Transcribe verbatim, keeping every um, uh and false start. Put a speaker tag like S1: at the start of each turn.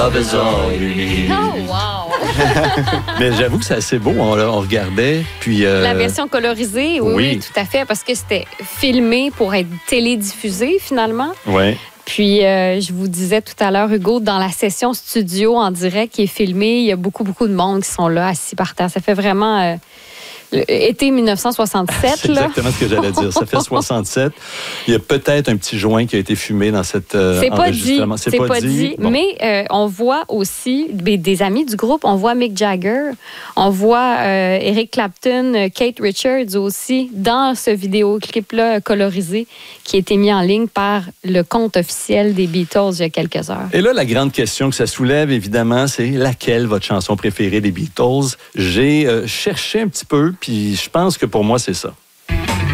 S1: Love is all you need.
S2: Oh, wow!
S3: Mais j'avoue que c'est assez beau. On, on regardait, puis... Euh...
S2: La version colorisée, oui,
S3: Oui.
S2: oui, tout à fait, parce que c'était filmé pour être télédiffusé, finalement.
S3: Oui.
S2: Puis, euh, je vous disais tout à l'heure, Hugo, dans la session studio en direct qui est filmée, il y a beaucoup, beaucoup de monde qui sont là, assis par terre. Ça fait vraiment... Euh, été dix-neuf cent soixante-sept.
S3: C'est exactement ce que j'allais dire. Ça fait soixante-sept. Il y a peut-être un petit joint qui a été fumé dans cet euh,
S2: C'est pas dit.
S3: enregistrement.
S2: C'est pas, pas dit. dit. Bon. Mais euh, on voit aussi des amis du groupe. On voit Mick Jagger. On voit euh, Eric Clapton, Kate Richards aussi dans ce vidéoclip-là colorisé qui a été mis en ligne par le compte officiel des Beatles il y a quelques heures.
S3: Et là, la grande question que ça soulève, évidemment, c'est laquelle votre chanson préférée des Beatles? J'ai euh, cherché un petit peu, puis je pense que pour moi, c'est ça.